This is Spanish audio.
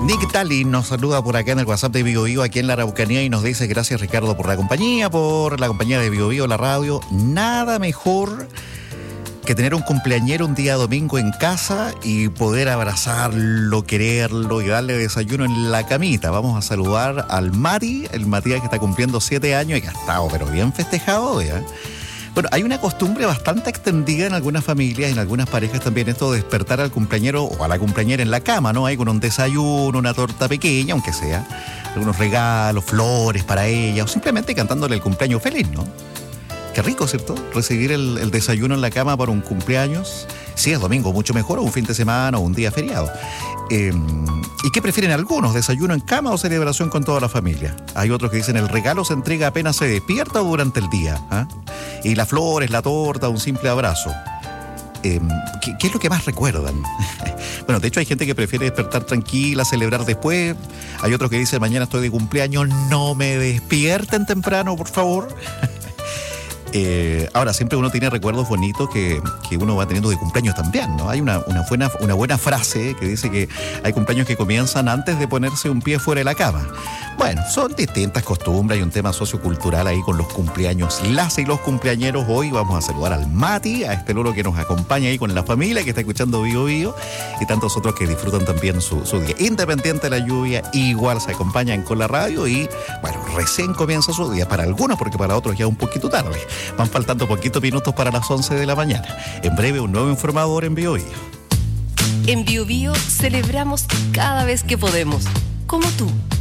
Nick Talley nos saluda por acá en el WhatsApp de Bio Bio, aquí en la Araucanía, y nos dice: gracias, Ricardo, por la compañía de Bio Bio, la radio. Nada mejor que tener un cumpleañero un día domingo en casa y poder abrazarlo, quererlo y darle desayuno en la camita. Vamos a saludar al Mati, el Matías, que está cumpliendo 7 años y que ha estado pero bien festejado, ¿ya? Bueno, hay una costumbre bastante extendida en algunas familias, en algunas parejas también, esto de despertar al cumpleañero o a la cumpleañera en la cama, ¿no? Ahí con un desayuno, una torta pequeña, aunque sea, algunos regalos, flores para ella, o simplemente cantándole el cumpleaños feliz, ¿no? Qué rico, ¿cierto? Recibir el desayuno en la cama para un cumpleaños. Si es domingo, mucho mejor, o un fin de semana, o un día feriado. ¿Y qué prefieren algunos? ¿Desayuno en cama o celebración con toda la familia? Hay otros que dicen: el regalo se entrega apenas se despierta o durante el día. Y las flores, la torta, un simple abrazo. ¿Qué es lo que más recuerdan? Bueno, de hecho hay gente que prefiere despertar tranquila, celebrar después. Hay otros que dicen: mañana estoy de cumpleaños, no me despierten temprano, por favor. Ahora, siempre uno tiene recuerdos bonitos que uno va teniendo de cumpleaños también, ¿no? Hay una buena frase que dice que hay cumpleaños que comienzan antes de ponerse un pie fuera de la cama. Bueno, son distintas costumbres, hay un tema sociocultural ahí con los cumpleaños. Las y los cumpleañeros. Hoy vamos a saludar al Mati, a este loro que nos acompaña ahí con la familia, que está escuchando Bio Bio, y tantos otros que disfrutan también su día. Independiente de la lluvia, igual se acompañan con la radio y, bueno, recién comienza su día para algunos, porque para otros ya un poquito tarde. Van faltando poquitos minutos para las 11 de la mañana. En breve, un nuevo informador en Bio Bio. En Bio Bio celebramos cada vez que podemos, como tú.